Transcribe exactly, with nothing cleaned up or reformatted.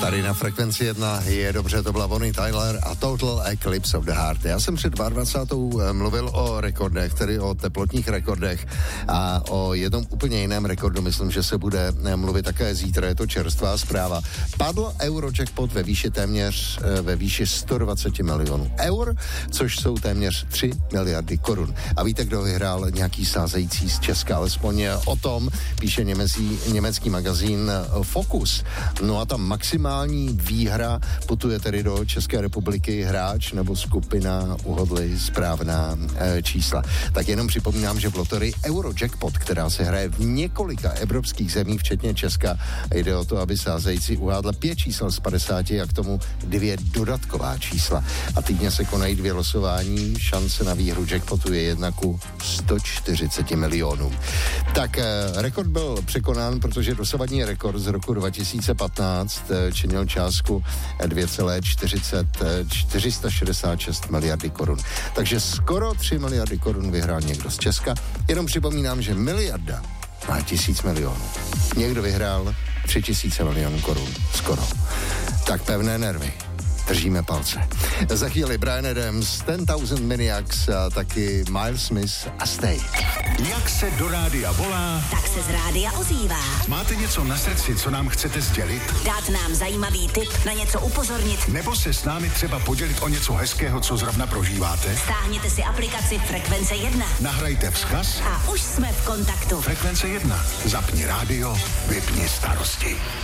Tady na Frekvenci jedna je dobře, to byla Bonnie Tyler a Total Eclipse of the Heart. Já jsem před dvacátou druhou mluvil o rekordech, tedy o teplotních rekordech a o jednom úplně jiném rekordu, myslím, že se bude mluvit také zítra, je to čerstvá zpráva. Padl Eurojackpot ve výši téměř ve výši sto dvacet milionů eur, což jsou téměř tři miliardy korun. A víte, kdo vyhrál nějaký sázející z Česka, alespoň o tom píše německý, německý magazín Focus. No a ta maximální výhra putuje tedy do České republiky, hráč nebo skupina uhodli správná e, čísla. Tak jenom připomínám, že v loterii Eurojackpot, která se hraje v několika evropských zemích, včetně Česka, jde o to, aby sázející uhádla pět čísel z padesáti a k tomu dvě dodatková čísla. A týdně se konají dvě losování, šance na výhru jackpotu je jedna ku sto čtyřicet milionů. Tak e, rekord byl překonán, protože dosavadní rekord z roku dva tisíce patnáct e, činil částku dvě celé čtyři sta šedesát šest miliardy korun. Takže skoro tři miliardy korun vyhrál někdo z Česka. Jenom připomínám, že miliarda má tisíc milionů. Někdo vyhrál tři tisíce milionů korun. Skoro. Tak pevné nervy. Držíme palce. Za chvíli Bryan Adams, ten tisíc Maniacs a taky Miles Smith a Stay. Jak se do rádia volá, tak se z rádia ozývá. Máte něco na srdci, co nám chcete sdělit? Dát nám zajímavý tip, na něco upozornit. Nebo se s námi třeba podělit o něco hezkého, co zrovna prožíváte? Stáhněte si aplikaci Frekvence jedna. Nahrajte vzkaz a už jsme v kontaktu. Frekvence jedna. Zapni rádio, vypni starosti.